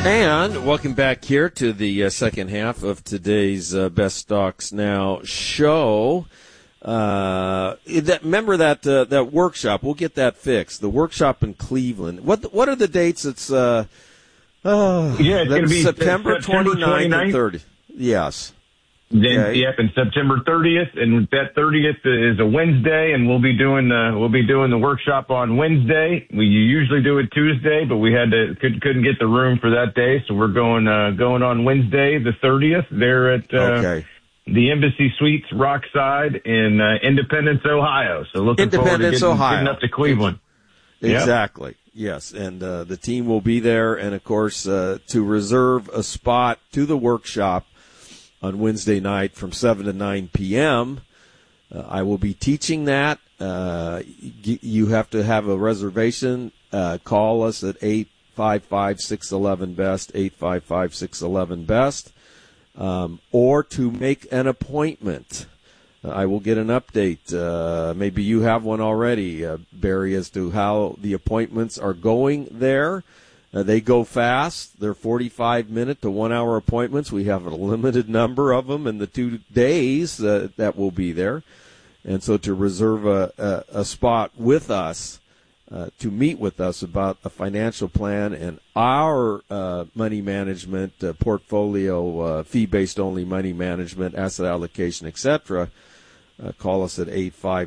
And welcome back here to the second half of today's Best Stocks Now show. Remember that workshop? We'll get that fixed. The workshop in Cleveland. What are the dates? It's it's going to be September 29th and 30th. Yes. Okay. Yep, and September 30th, and that 30th is a Wednesday, and we'll be doing the workshop on Wednesday. We usually do it Tuesday, but we couldn't get the room for that day, so we're going on Wednesday, the 30th. There at the Embassy Suites, Rockside in Independence, Ohio. So looking forward to getting up to Cleveland. Exactly. Yep. Yes, and the team will be there, and of course to reserve a spot to the workshop on Wednesday night from 7 to 9 p.m. I will be teaching that. You have to have a reservation. Call us at 855-611-BEST, 855-611-BEST, or to make an appointment. I will get an update. Maybe you have one already, Barry, as to how the appointments are going there. They go fast. They're 45-minute to 1-hour appointments. We have a limited number of them in the 2 days that will be there. And so to reserve a spot with us, to meet with us about a financial plan and our money management, portfolio, fee-based only money management, asset allocation, etc., call us at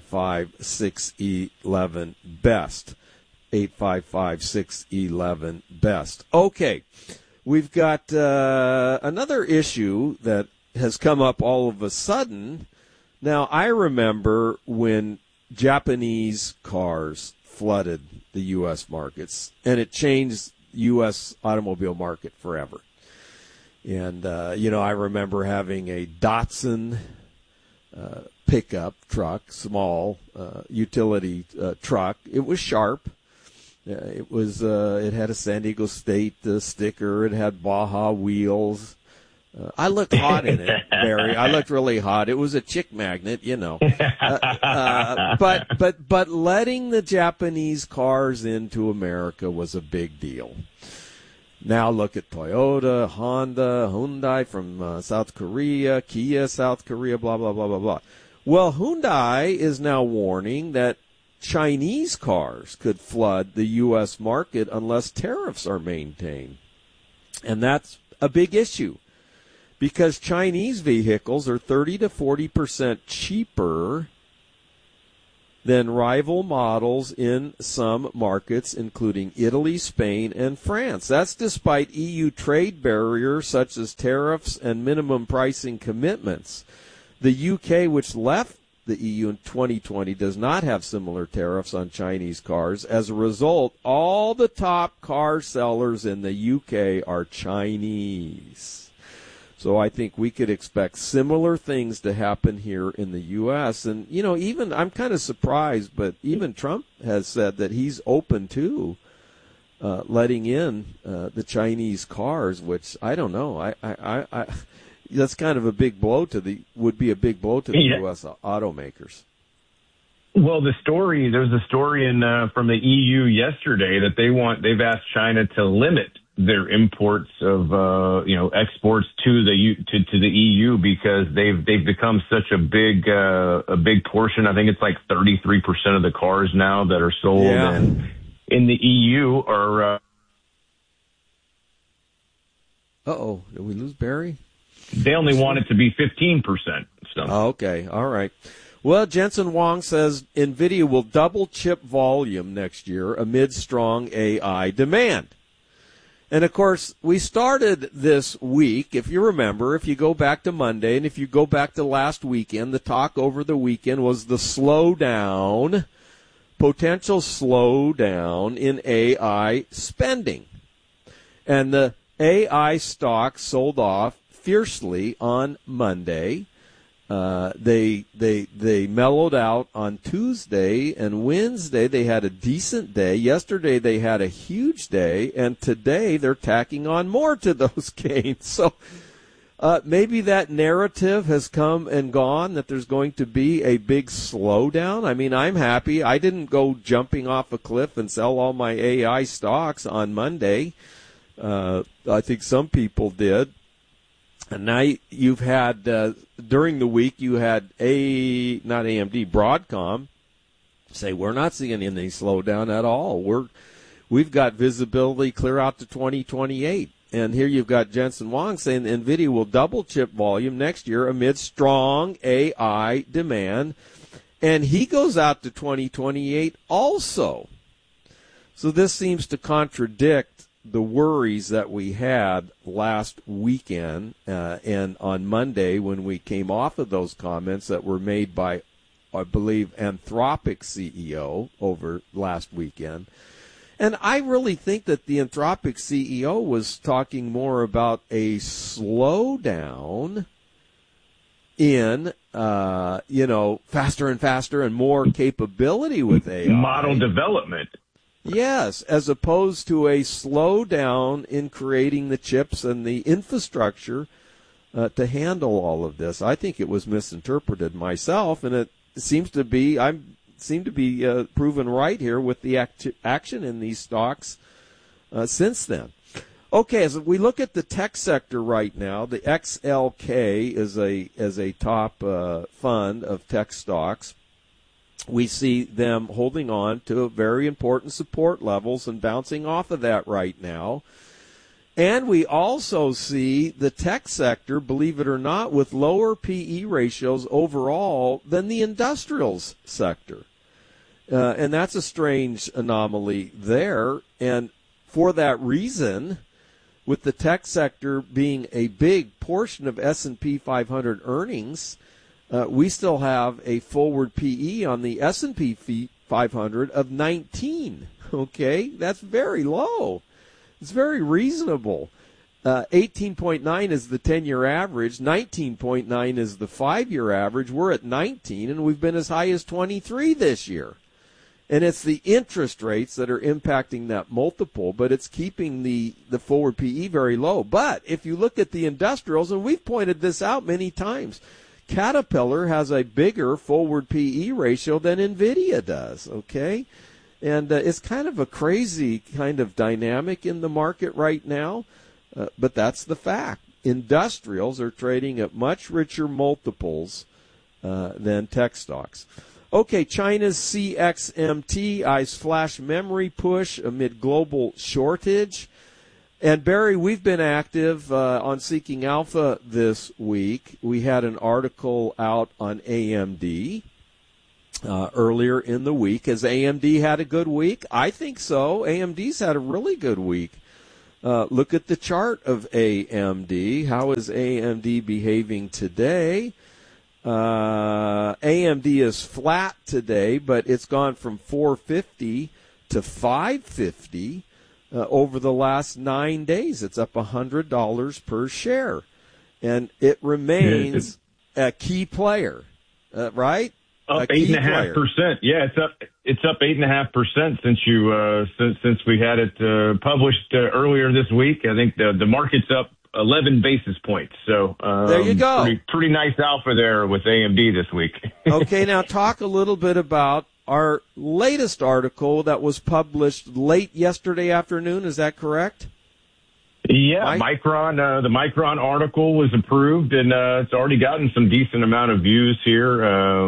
855-611-BEST. 855-611-BEST. Okay, we've got another issue that has come up all of a sudden. Now, I remember when Japanese cars flooded the U.S. markets, and it changed the U.S. automobile market forever. And, I remember having a Datsun pickup truck, small utility truck. It was sharp. It was. It had a San Diego State sticker. It had Baja wheels. I looked hot in it, Barry. I looked really hot. It was a chick magnet, But letting the Japanese cars into America was a big deal. Now look at Toyota, Honda, Hyundai from South Korea, Kia, South Korea, blah, blah, blah, blah, blah. Well, Hyundai is now warning that Chinese cars could flood the U.S. market unless tariffs are maintained. And that's a big issue because Chinese vehicles are 30 to 40% cheaper than rival models in some markets, including Italy, Spain, and France. That's despite EU trade barriers such as tariffs and minimum pricing commitments. The UK, which left the EU in 2020, does not have similar tariffs on Chinese cars. As a result, all the top car sellers in the UK are Chinese. So I think we could expect similar things to happen here in the U.S. And, even I'm kind of surprised, but even Trump has said that he's open to letting in the Chinese cars, which I don't know. I that's kind of a big blow would be a big blow to the U.S. automakers. Well, there was a story from the EU yesterday that they've asked China to limit their imports of exports to the EU because they've become such a big portion. I think it's like 33% of the cars now that are sold in the EU are. Did we lose Barry? They only want it to be 15%. So. Okay, all right. Well, Jensen Huang says NVIDIA will double chip volume next year amid strong AI demand. And, of course, we started this week, if you remember, if you go back to Monday and if you go back to last weekend, the talk over the weekend was the potential slowdown in AI spending. And the AI stocks sold off fiercely on Monday. They mellowed out on Tuesday and Wednesday. They had a decent day. Yesterday they had a huge day, and today they're tacking on more to those gains. So maybe that narrative has come and gone that there's going to be a big slowdown. I mean, I'm happy. I didn't go jumping off a cliff and sell all my AI stocks on Monday. I think some people did. And now you've had, during the week, you had not AMD, Broadcom say we're not seeing any slowdown at all. We've got visibility clear out to 2028. And here you've got Jensen Huang saying NVIDIA will double chip volume next year amid strong AI demand. And he goes out to 2028 also. So this seems to contradict the worries that we had last weekend and on Monday when we came off of those comments that were made by, I believe, Anthropic CEO over last weekend. And I really think that the Anthropic CEO was talking more about a slowdown in, faster and faster and more capability with AI. Model development. Yes, as opposed to a slowdown in creating the chips and the infrastructure to handle all of this. I think it was misinterpreted myself, and it seems to be proven right here with the action in these stocks since then. Okay, as we look at the tech sector right now, the XLK is a top fund of tech stocks. We see them holding on to very important support levels and bouncing off of that right now. And we also see the tech sector, believe it or not, with lower PE ratios overall than the industrials sector. And that's a strange anomaly there. And for that reason, with the tech sector being a big portion of S&P 500 earnings, we still have a forward PE on the S&P 500 of 19. Okay, that's very low. It's very reasonable. 18.9 is the 10-year average. 19.9 is the 5-year average. We're at 19, and we've been as high as 23 this year. And it's the interest rates that are impacting that multiple, but it's keeping the forward PE very low. But if you look at the industrials, and we've pointed this out many times, Caterpillar has a bigger forward PE ratio than NVIDIA does, okay? And it's kind of a crazy kind of dynamic in the market right now, but that's the fact. Industrials are trading at much richer multiples than tech stocks. Okay, China's CXMT eyes flash memory push amid global shortage. And, Barry, we've been active on Seeking Alpha this week. We had an article out on AMD earlier in the week. Has AMD had a good week? I think so. AMD's had a really good week. Look at the chart of AMD. How is AMD behaving today? AMD is flat today, but it's gone from 450 to 550 over the last 9 days. It's up $100 per share, and it remains a key player, right? Up 8.5%. Yeah, it's up 8.5% since we had it published earlier this week. I think the market's up 11 basis points. So there you go. Pretty nice alpha there with AMD this week. Okay, now talk a little bit about our latest article that was published late yesterday afternoon. Is that correct? Yeah, Micron. The Micron article was approved, and it's already gotten some decent amount of views here.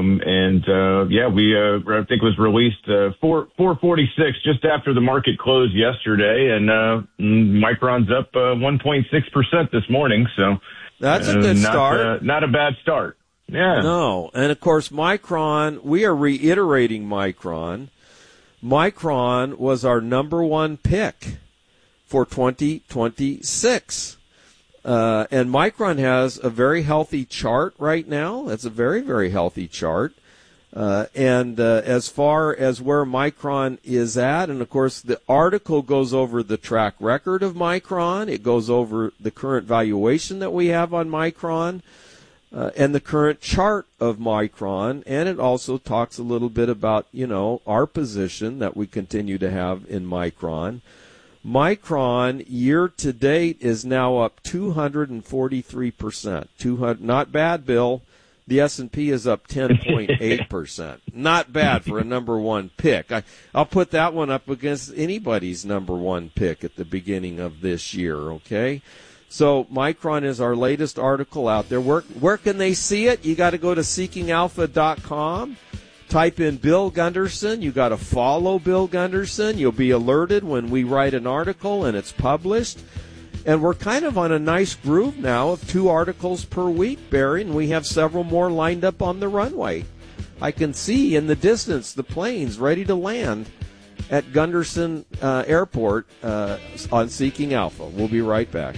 I think it was released 4:46 just after the market closed yesterday, and Micron's up 1.6% this morning. So that's a good start. Not a bad start. Yeah. No, and of course, Micron. We are reiterating Micron. Micron was our number one pick for 2026. And Micron has a very healthy chart right now. That's a very, very healthy chart. As far as where Micron is at, and of course the article goes over the track record of Micron. It goes over the current valuation that we have on Micron and the current chart of Micron. And it also talks a little bit about, our position that we continue to have in Micron. Micron year-to-date is now up 243%. Not bad, Bill. The S&P is up 10.8%. Not bad for a number one pick. I'll put that one up against anybody's number one pick at the beginning of this year, okay? So Micron is our latest article out there. Where can they see it? You got to go to seekingalpha.com. Type in Bill Gunderson. You got to follow Bill Gunderson. You'll be alerted when we write an article and it's published. And we're kind of on a nice groove now of 2 articles per week, Barry, and we have several more lined up on the runway. I can see in the distance the planes ready to land at Gunderson Airport on Seeking Alpha. We'll be right back.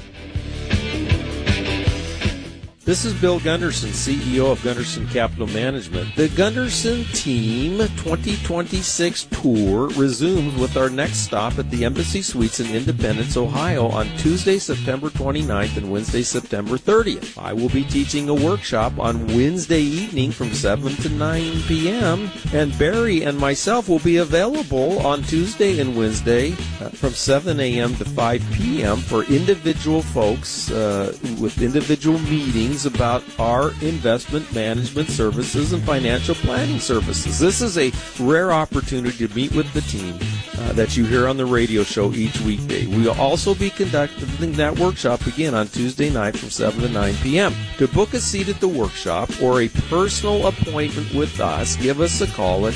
This is Bill Gunderson, CEO of Gunderson Capital Management. The Gunderson Team 2026 tour resumes with our next stop at the Embassy Suites in Independence, Ohio on Tuesday, September 29th and Wednesday, September 30th. I will be teaching a workshop on Wednesday evening from 7 to 9 p.m. and Barry and myself will be available on Tuesday and Wednesday from 7 a.m. to 5 p.m. for individual folks with individual meetings about our investment management services and financial planning services. This is a rare opportunity to meet with the team that you hear on the radio show each weekday. We will also be conducting that workshop again on Tuesday night from 7 to 9 p.m. To book a seat at the workshop or a personal appointment with us, give us a call at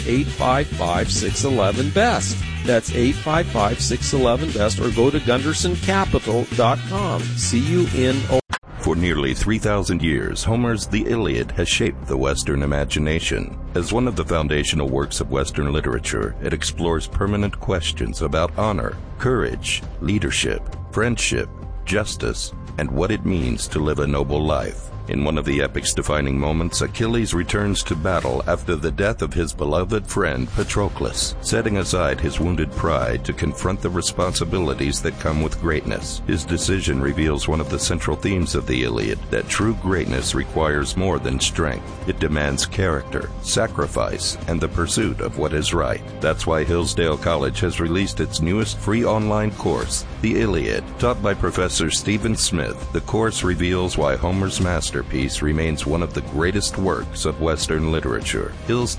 855-611-BEST. That's 855-611-BEST, or go to GundersonCapital.com. CUNO. For nearly 3,000 years, Homer's The Iliad has shaped the Western imagination. As one of the foundational works of Western literature, it explores permanent questions about honor, courage, leadership, friendship, justice, and what it means to live a noble life. In one of the epic's defining moments, Achilles returns to battle after the death of his beloved friend Patroclus, setting aside his wounded pride to confront the responsibilities that come with greatness. His decision reveals one of the central themes of the Iliad, that true greatness requires more than strength. It demands character, sacrifice, and the pursuit of what is right. That's why Hillsdale College has released its newest free online course, The Iliad. Taught by Professor Stephen Smith, the course reveals why Homer's masterpiece remains one of the greatest works of Western literature.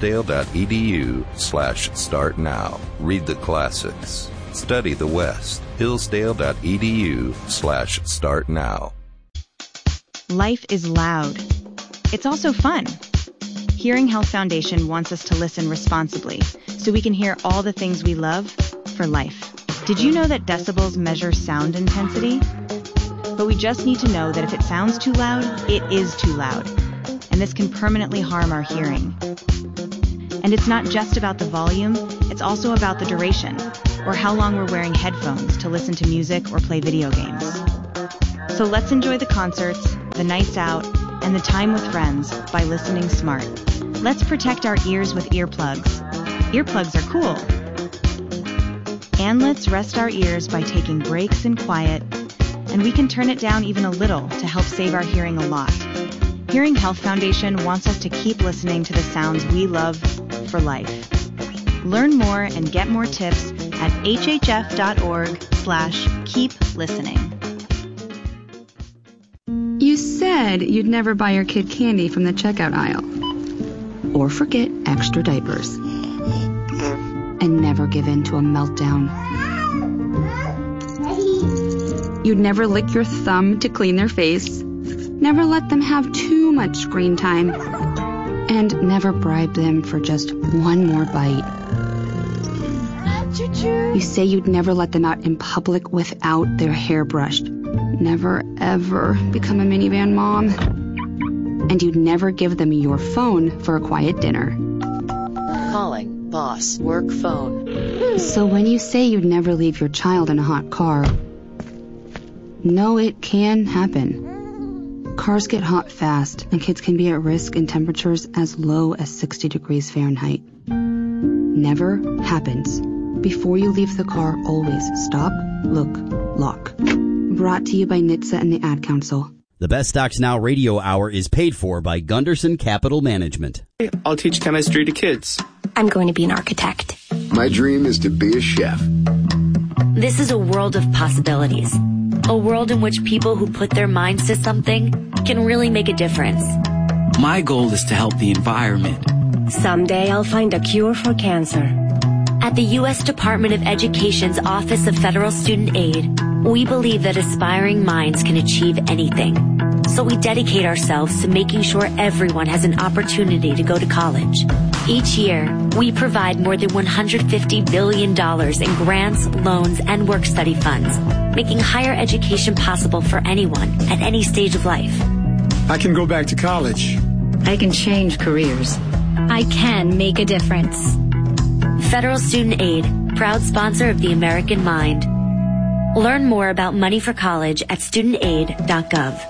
Hillsdale.edu/start now. Read the classics. Study the West. Hillsdale.edu/start now. Life is loud. It's also fun. Hearing Health Foundation wants us to listen responsibly so we can hear all the things we love for life. Did you know that decibels measure sound intensity? But we just need to know that if it sounds too loud, it is too loud. And this can permanently harm our hearing. And it's not just about the volume, it's also about the duration, or how long we're wearing headphones to listen to music or play video games. So let's enjoy the concerts, the nights out, and the time with friends by listening smart. Let's protect our ears with earplugs. Earplugs are cool. And let's rest our ears by taking breaks in quiet, and we can turn it down even a little to help save our hearing a lot. Hearing Health Foundation wants us to keep listening to the sounds we love for life. Learn more and get more tips at hhf.org/keep-listening. You said you'd never buy your kid candy from the checkout aisle. Or forget extra diapers. And never give in to a meltdown. You'd never lick your thumb to clean their face. Never let them have too much screen time. And never bribe them for just one more bite. You say you'd never let them out in public without their hair brushed. Never, ever become a minivan mom. And you'd never give them your phone for a quiet dinner. Calling boss work phone. So when you say you'd never leave your child in a hot car, no, it can happen. Cars get hot fast, and kids can be at risk in temperatures as low as 60 degrees Fahrenheit. Never happens. Before you leave the car, always stop, look, lock. Brought to you by NHTSA and the Ad Council. The Best Stocks Now radio hour is paid for by Gunderson Capital Management. I'll teach chemistry to kids. I'm going to be an architect. My dream is to be a chef. This is a world of possibilities. A world in which people who put their minds to something can really make a difference. My goal is to help the environment. Someday I'll find a cure for cancer. At the U.S. Department of Education's Office of Federal Student Aid, we believe that aspiring minds can achieve anything. So we dedicate ourselves to making sure everyone has an opportunity to go to college. Each year, we provide more than $150 billion in grants, loans, and work-study funds, making higher education possible for anyone at any stage of life. I can go back to college. I can change careers. I can make a difference. Federal Student Aid, proud sponsor of the American Mind. Learn more about money for college at studentaid.gov.